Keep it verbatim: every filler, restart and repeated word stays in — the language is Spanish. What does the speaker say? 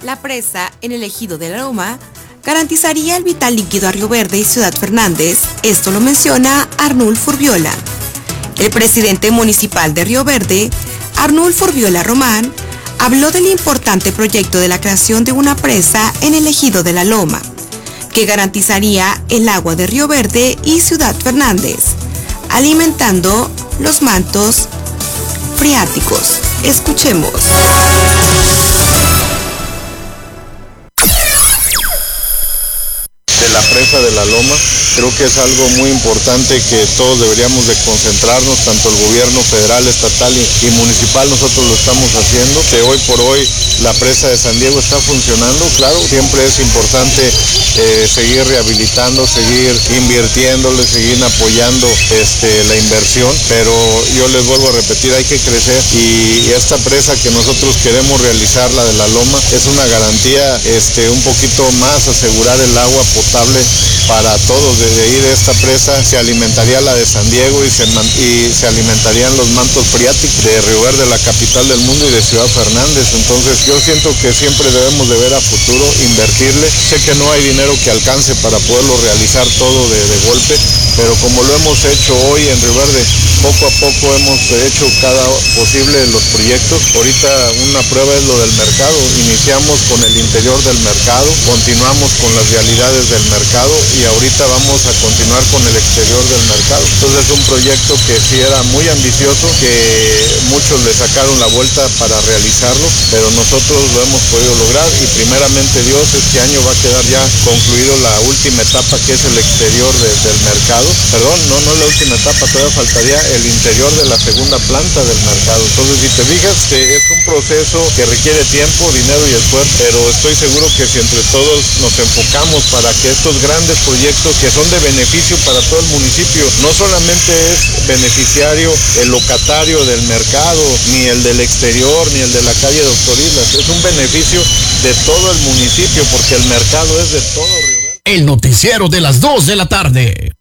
La presa en el ejido de la Loma garantizaría el vital líquido a Río Verde y Ciudad Fernández. Esto lo menciona Arnulfo Urbiola. El presidente municipal de Río Verde, Arnulfo Urbiola Román, habló del importante proyecto de la creación de una presa en el ejido de la Loma, que garantizaría el agua de Río Verde y Ciudad Fernández, alimentando los mantos freáticos. Escuchemos. De la presa de la Loma, creo que es algo muy importante que todos deberíamos de concentrarnos, tanto el gobierno federal, estatal y, y municipal. Nosotros lo estamos haciendo. De hoy por hoy la presa de San Diego está funcionando, claro, siempre es importante eh, seguir rehabilitando, seguir invirtiéndole, seguir apoyando este, la inversión, pero yo les vuelvo a repetir, hay que crecer, y esta presa que nosotros queremos realizar, la de la Loma, es una garantía este, un poquito más, asegurar el agua potable para todos. Desde ahí de esta presa se alimentaría la de San Diego y se, y se alimentarían los mantos freáticos de Río Verde, la capital del mundo, y de Ciudad Fernández. Entonces yo siento que siempre debemos de ver a futuro, invertirle. Sé que no hay dinero que alcance para poderlo realizar todo de, de golpe, pero como lo hemos hecho hoy en Río Verde, poco a poco hemos hecho cada posible los proyectos. Ahorita una prueba es lo del mercado. Iniciamos con el interior del mercado, continuamos con las realidades del mercado y ahorita vamos a continuar con el exterior del mercado. Entonces es un proyecto que sí era muy ambicioso, que muchos le sacaron la vuelta para realizarlo, pero nosotros lo hemos podido lograr, y primeramente Dios, este año va a quedar ya concluido la última etapa, que es el exterior de, del mercado. Perdón, no, no es la última etapa, todavía faltaría el interior de la segunda planta del mercado. Entonces, si te fijas, es un proceso que requiere tiempo, dinero y esfuerzo, pero estoy seguro que si entre todos nos enfocamos para que estos grandes proyectos, que son de beneficio para todo el municipio, no solamente es beneficiario el locatario del mercado, ni el del exterior, ni el de la calle Doctor Islas, es un beneficio de todo el municipio, porque el mercado es de todo Río Verde. El noticiero de las dos de la tarde.